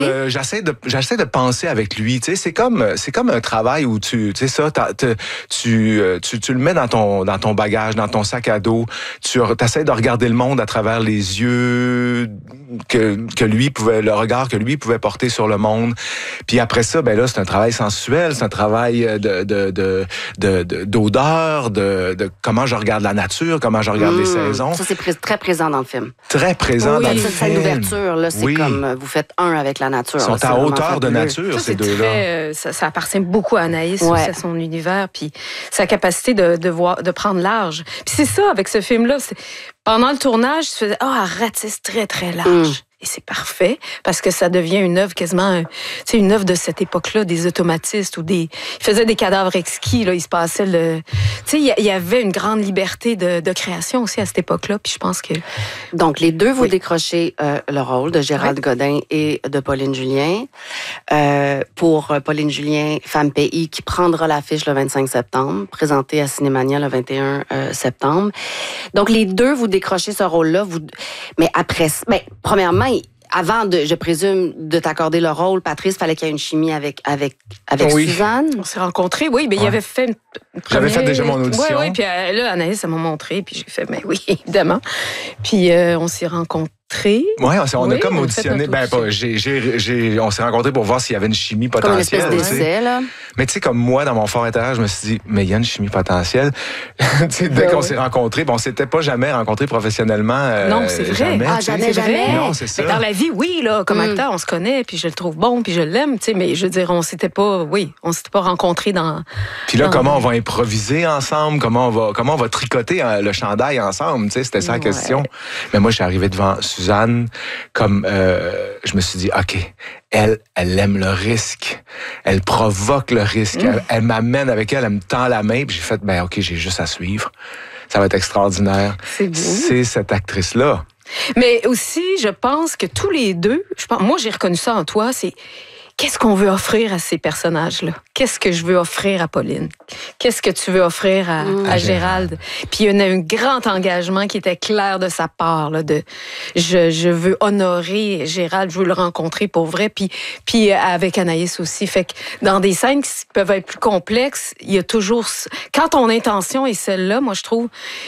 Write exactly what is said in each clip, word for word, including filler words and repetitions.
Euh, j'essaie de j'essaie de penser avec lui, tu sais, c'est comme c'est comme un travail où tu tu sais ça tu tu tu le mets dans ton dans ton bagage, dans ton sac à dos, tu essaies de regarder le monde à travers les yeux que que lui pouvait le regard que lui pouvait porter sur le monde. Puis après ça, ben là c'est un travail sensuel, c'est un travail de de de de, de d'odeur, de de comment je regarde la nature, comment je regarde mmh, les saisons. Ça c'est pr- très présent dans le film. Très présent oui, dans le cette film. Cette d'ouverture là, c'est oui. comme vous faites un avec la nature. Ils sont là, à hauteur de nature, ça, ces deux-là. Très, ça, ça appartient beaucoup à Anaïs, ouais. à son univers, puis sa capacité de, de, voir, de prendre large. Puis c'est ça, avec ce film-là, c'est, pendant le tournage, tu faisais « Ah, oh, elle ratisse très, très large. Mm. » Et c'est parfait, parce que ça devient une œuvre quasiment, tu sais, une œuvre de cette époque-là, des automatistes ou des... Ils faisaient des cadavres exquis, là, il se passait le... Tu sais, il y avait une grande liberté de, de création aussi à cette époque-là, puis je pense que... Donc, les deux, vous oui. décrochez euh, le rôle de Gérald oui. Godin et de Pauline Julien. Euh, pour Pauline Julien, Femme Pays, qui prendra l'affiche le vingt-cinq septembre, présentée à Cinémania le vingt et un septembre. Donc, les deux, vous décrochez ce rôle-là, vous... mais après... Ben, premièrement, avant, de, je présume, de t'accorder le rôle, Patrice, il fallait qu'il y ait une chimie avec, avec, avec oui. Suzanne. On s'est rencontrés, oui, mais ouais. il avait fait une première... J'avais fait déjà mon audition. Oui, oui, puis là, Anaïs, elle m'a montré, puis j'ai fait, mais oui, évidemment. Puis euh, on s'est rencontrés. Oui, on, on oui, a comme on auditionné. Ben, pas, j'ai, j'ai, j'ai, on s'est rencontrés pour voir s'il y avait une chimie potentielle. Comme une espèce d'essai, là. Mais tu sais, comme moi, dans mon fort intérieur, je me suis dit, mais il y a une chimie potentielle. dès ben qu'on oui. s'est rencontrés, bon, on s'était pas jamais rencontrés professionnellement. Euh, non, c'est vrai. Jamais, ah, jamais, jamais. Non, c'est ça. Mais dans la vie, oui, là, comme mm. acteur, on se connaît, puis je le trouve bon, puis je l'aime, tu sais, mais je veux dire, on s'était pas, oui, on s'était pas rencontrés dans. Puis là, dans... comment on va improviser ensemble, comment on va, comment on va tricoter le chandail ensemble, tu sais, c'était ça la ouais. question. Mais moi, je suis arrivé devant Suzanne. Comme euh, je me suis dit, OK, elle, elle aime le risque. Elle provoque le risque. Mmh. Elle, elle m'amène avec elle, elle me tend la main. Puis j'ai fait, ben OK, j'ai juste à suivre. Ça va être extraordinaire. C'est beau. C'est cette actrice-là. Mais aussi, je pense que tous les deux, je pense, moi, j'ai reconnu ça en toi, c'est qu'est-ce qu'on veut offrir à ces personnages-là? Qu'est-ce que je veux offrir à Pauline? Qu'est-ce que tu veux offrir à, mmh. à Gérald? Puis il y a un grand engagement qui était clair de sa part, là, de je, je veux honorer Gérald, je veux le rencontrer pour vrai, puis, puis avec Anaïs aussi. Fait que dans des scènes qui peuvent être plus complexes, il y a toujours... Quand ton intention est celle-là, moi, je trouve...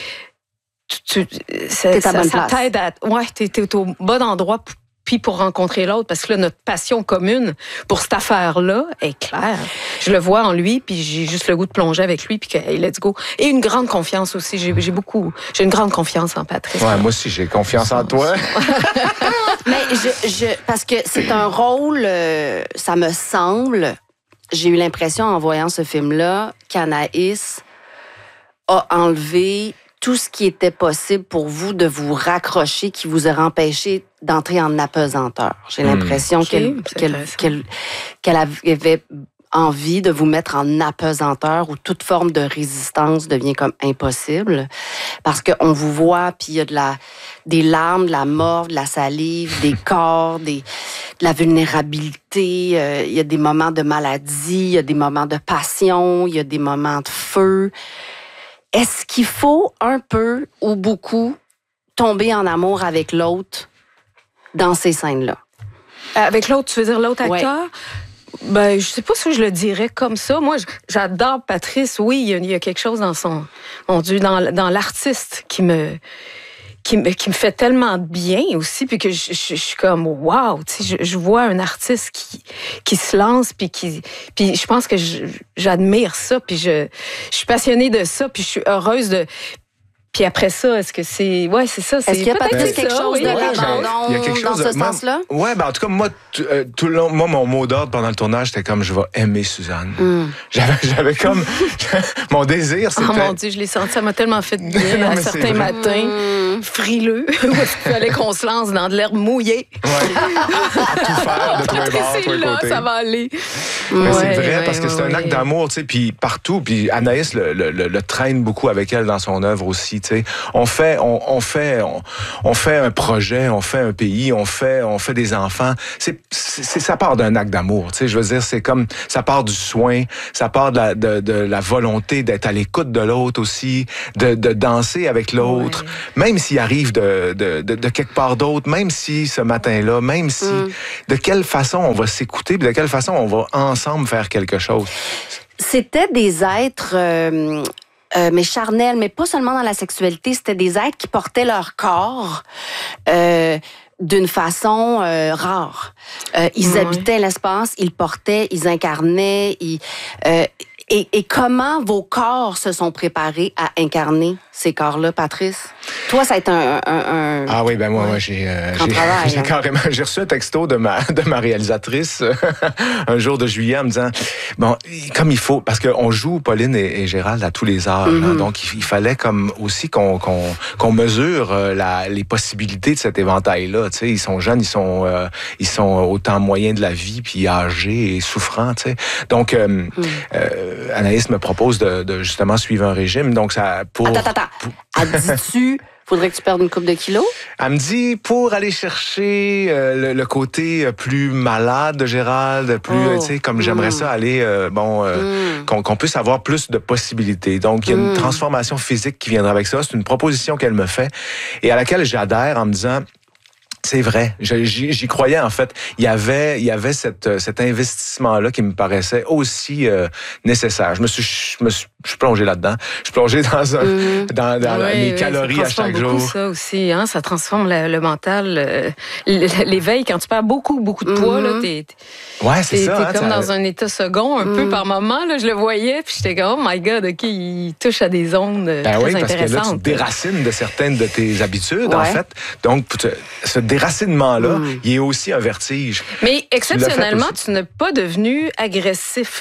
Tu, tu, ça, ça, ça t'aide à... Ouais, t'es, t'es au bon endroit pour puis pour rencontrer l'autre, parce que là, notre passion commune pour cette affaire-là est claire. Je le vois en lui, puis j'ai juste le goût de plonger avec lui, puis que, hey, let's go. Et une grande confiance aussi. J'ai, j'ai beaucoup... J'ai une grande confiance en Patrice. Ouais, moi aussi, j'ai confiance en toi. Mais je, je... Parce que c'est un rôle, euh, ça me semble... J'ai eu l'impression, en voyant ce film-là, qu'Anaïs a enlevé tout ce qui était possible pour vous de vous raccrocher, qui vous a empêché d'entrer en apesanteur. J'ai l'impression mmh. qu'elle, okay, qu'elle, qu'elle, qu'elle avait envie de vous mettre en apesanteur où toute forme de résistance devient comme impossible. Parce qu'on vous voit, puis il y a de la, des larmes, de la morve, de la salive, des corps, des, de la vulnérabilité. Euh, il y a des moments de maladie, il y a des moments de passion, il y a des moments de feu. Est-ce qu'il faut un peu ou beaucoup tomber en amour avec l'autre dans ces scènes-là? Avec l'autre, tu veux dire l'autre acteur? Ouais. Ben, je sais pas si je le dirais comme ça. Moi, j'adore Patrice. Oui, il y a, il y a quelque chose dans son... Mon Dieu, dans, dans l'artiste qui me... Qui me, qui me fait tellement de bien aussi, puis que je, je, je suis comme wow, tu sais, je, je vois un artiste qui qui se lance, puis qui, puis je pense que je, j'admire ça, puis je, je suis passionnée de ça, puis je suis heureuse de. Puis après ça, est-ce que c'est... Ouais, c'est ça. C'est est-ce qu'il y a peut-être quelque ça, chose oui, de l'abandon il y a quelque chose dans ce de, sens-là? Ouais, ben en tout cas, moi, t- euh, tout le long, moi, mon mot d'ordre pendant le tournage, c'était comme, je vais aimer Suzanne. Mm. J'avais, j'avais comme... mon désir, c'était... Oh mon Dieu, je l'ai senti, ça m'a tellement fait de bien non, à certains matins, mm. frileux, où il fallait qu'on se lance dans de l'herbe mouillée. Ouais. À tout faire de tous les bords. c'est là, ça va aller. Mais Ouais, c'est vrai, ouais, parce que c'est ouais, un acte ouais. d'amour, tu sais, puis partout. Puis Anaïs le, le, le, le traîne beaucoup avec elle dans son œuvre aussi, tu sais. On fait, on, on fait, on, on fait un projet, on fait un pays, on fait, on fait des enfants. C'est, c'est ça part d'un acte d'amour, tu sais. Je veux dire, c'est comme, ça part du soin, ça part de la, de, de la volonté d'être à l'écoute de l'autre aussi, de, de danser avec l'autre, ouais. Même s'il arrive de, de, de, de quelque part d'autre, même si ce matin-là, même si, mm. de quelle façon on va s'écouter, de quelle façon on va ensemble faire quelque chose. C'était des êtres, euh, euh, mais charnels, mais pas seulement dans la sexualité, c'était des êtres qui portaient leur corps euh, d'une façon euh, rare. Euh, ils oui. habitaient l'espace, ils portaient, ils incarnaient, ils... Euh, Et, et comment vos corps se sont préparés à incarner ces corps-là, Patrice? Toi, ça a été un... un, un ah oui, ben moi, ouais. moi j'ai, euh, j'ai, travail, j'ai hein? carrément... J'ai reçu un texto de ma, de ma réalisatrice un jour de juillet en me disant, bon, comme il faut, parce qu'on joue Pauline et, et Gérald à tous les âges, mm-hmm. hein, donc il, il fallait comme aussi qu'on, qu'on, qu'on mesure la, les possibilités de cet éventail-là. Tu sais, ils sont jeunes, ils sont, euh, ils sont au temps moyen de la vie, puis âgés et souffrants, tu sais. Donc, euh, mm. euh, Anaïs me propose de, de justement suivre un régime. Donc, ça, pour... Attends, attends, attends. Elle dit-tu, faudrait que tu perdes une couple de kilos? Elle me dit, pour aller chercher euh, le, le côté plus malade de Gérald, plus, oh. tu sais, comme mm. j'aimerais ça aller, euh, bon, euh, mm. qu'on, qu'on puisse avoir plus de possibilités. Donc, il y a une mm. transformation physique qui viendra avec ça. C'est une proposition qu'elle me fait et à laquelle j'adhère en me disant... C'est vrai, j'y, j'y croyais en fait. Il y avait, il y avait cette, cet investissement-là qui me paraissait aussi euh, nécessaire. Je me suis, je me suis, je suis plongé là-dedans. Je suis plongé dans, un, mmh. dans, dans oui, mes oui, calories à chaque jour. Ça aussi, hein, ça transforme le, le mental, euh, l'éveil. Quand tu perds beaucoup, beaucoup de poids, mmh. là, t'es, t'es, ouais, c'est t'es, ça, t'es hein, comme ça... dans un état second, un mmh. peu par moment. Là, je le voyais, puis j'étais comme, oh my God, ok, il touche à des ondes ben très oui, intéressantes. Parce que là, tu te déracines de certaines de tes habitudes, ouais. en fait. Donc, pour te, ce déracinement-là, mm. il est aussi un vertige. Mais exceptionnellement, tu, tu n'es pas devenu agressif.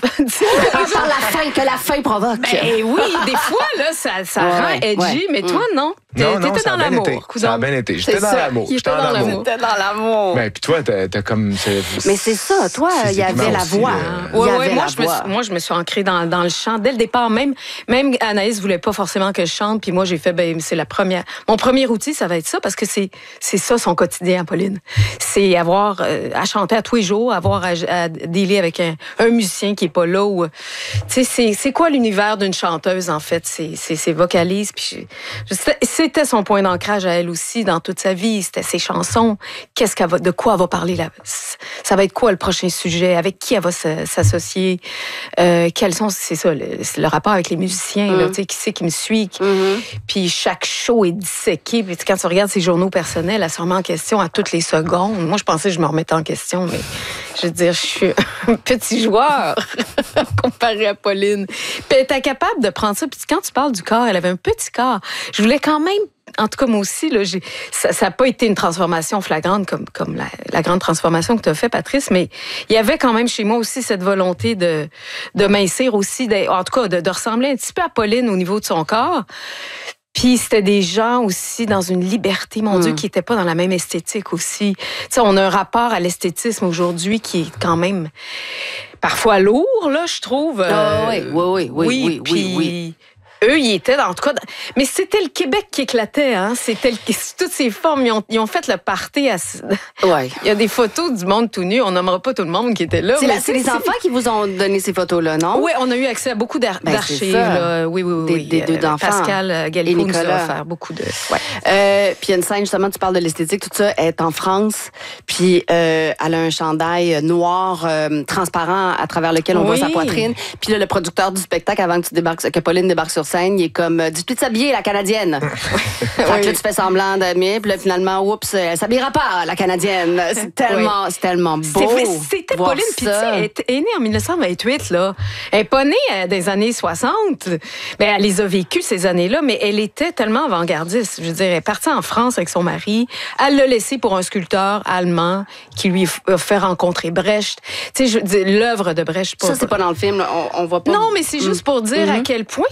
Par la faim que la faim provoque. Ben oui, des fois, là, ça, ça ouais, rend edgy, ouais. mais toi, non. T'es, non, non, t'étais dans l'amour. Été. Ça a bien été. J'étais dans l'amour. J'étais dans, dans l'amour. J'étais dans l'amour. Ben, puis toi, t'as, t'as comme... C'est, mais c'est ça. Toi, il y avait la voix. Oui, oui. Moi, je me suis, moi, je me suis ancrée dans, dans le chant. Dès le départ, même, même Anaïs voulait pas forcément que je chante. Puis moi, j'ai fait, ben, c'est la première... Mon premier outil, ça va être ça, parce que c'est, c'est ça son quotidien, Pauline. C'est avoir euh, à chanter à tous les jours, avoir à, à dealer avec un, un musicien qui est pas là. Ou, tu sais, c'est, c'est quoi l'univers d'une chanteuse, en fait? C'est, c'est, c'est vocalise. Puis je, je, c'était son point d'ancrage à elle aussi dans toute sa vie. C'était ses chansons. Qu'est-ce qu'elle va, de quoi elle va parler là? Ça va être quoi le prochain sujet? Avec qui elle va s'associer? Euh, quels sont, c'est ça, le, c'est le rapport avec les musiciens, mm. là, tu sais, qui c'est qui me suit? Qui, mm-hmm. Puis chaque show est disséqué. Puis quand tu regardes ses journaux personnels, elle se remet en question à toutes les secondes. Moi, je pensais que je me remettais en question, mais je veux dire, je suis un petit joueur comparé à Pauline. Puis elle était capable de prendre ça. Puis quand tu parles du corps, elle avait un petit corps. Je voulais quand même, en tout cas moi aussi, là, j'ai, ça n'a pas été une transformation flagrante comme, comme la, la grande transformation que tu as fait, Patrice, mais il y avait quand même chez moi aussi cette volonté de, de mincir aussi, de, en tout cas de, de ressembler un petit peu à Pauline au niveau de son corps. Puis c'était des gens aussi dans une liberté, mon mmh. Dieu, qui n'étaient pas dans la même esthétique aussi. Tu sais, on a un rapport à l'esthétisme aujourd'hui qui est quand même parfois lourd, là, je trouve. Ah oui, oui, oui, oui, oui, oui, puis, oui, oui. Eux, ils étaient, en tout cas... Mais c'était le Québec qui éclatait, hein? C'était le... Toutes ces formes, ils ont, ils ont fait le party à... Ouais. Il y a des photos du monde tout nu. On nommera pas tout le monde qui était là. C'est, mais la, c'est, c'est les enfants qui vous ont donné ces photos-là, non? Oui, on a eu accès à beaucoup d'ar- ben, d'archives. Là. Oui, oui, oui. Des, des deux euh, enfants. Pascal Gallico nous a offert beaucoup de... Ouais. Euh, puis il y a une scène, justement, tu parles de l'esthétique, tout ça, elle est en France, puis euh, elle a un chandail noir, euh, transparent, à travers lequel on oui. voit sa poitrine. Puis là, le producteur du spectacle, avant que, tu débarques, que Pauline débarque sur scène, il est comme... Dis-lui de s'habiller, la Canadienne. Fait que là, tu fais semblant d'aimer, puis là, finalement, oups, elle s'habillera pas, la Canadienne. C'est tellement, oui. c'est tellement beau. C'est vrai, c'était Pauline, puis tu sais, elle est née en dix-neuf cent vingt-huit, là. Elle n'est pas née euh, des années soixante. Ben, elle les a vécues, ces années-là, mais elle était tellement avant-gardiste. Je veux dire, elle est partie en France avec son mari. Elle l'a laissé pour un sculpteur allemand qui lui a fait rencontrer Brecht. Tu sais, l'œuvre de Brecht. Pas, ça, c'est pas dans le film, là. On, on voit pas. Non, mais c'est juste pour dire mm-hmm. à quel point cette femme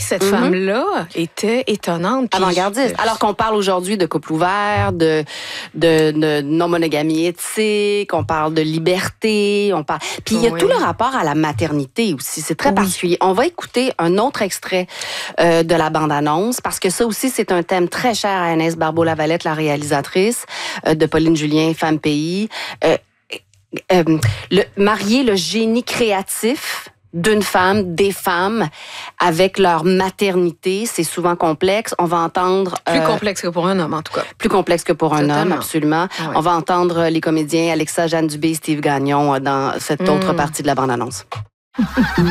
femme-là était étonnante. Avant-gardiste. Alors qu'on parle aujourd'hui de couple ouvert, de, de, de non-monogamie éthique, on parle de liberté, on parle... Puis il y a oui. tout le rapport à la maternité aussi. C'est très oui. particulier. On va écouter un autre extrait euh, de la bande-annonce, parce que ça aussi, c'est un thème très cher à Anaïs Barbeau-Lavalette, la réalisatrice euh, de Pauline Julien, Femme Pays. Euh, euh, le, marier le génie créatif d'une femme, des femmes, avec leur maternité, c'est souvent complexe. On va entendre... Plus euh, complexe que pour un homme, en tout cas. Plus complexe que pour un Totalement. homme, absolument. Ah ouais. On va entendre les comédiens Alexa, Jeanne Dubé, Steve Gagnon dans cette Mm. autre partie de la bande-annonce. Oh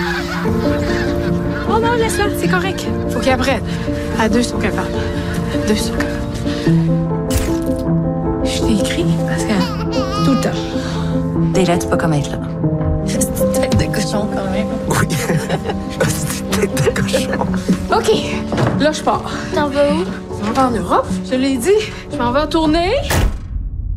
non, laisse-la, c'est correct. Faut qu'il apprenne. À deux, ils sont capables. Deux, ils sont capables. Je t'ai écrit parce que tout le temps. T'es là, tu peux comme être là. C'est une tête de cochon quand même. Oui. C'est une tête de cochon. OK, là, je pars. T'en vas où? Je m'en vais en Europe, je l'ai dit. Je m'en vais en tournée.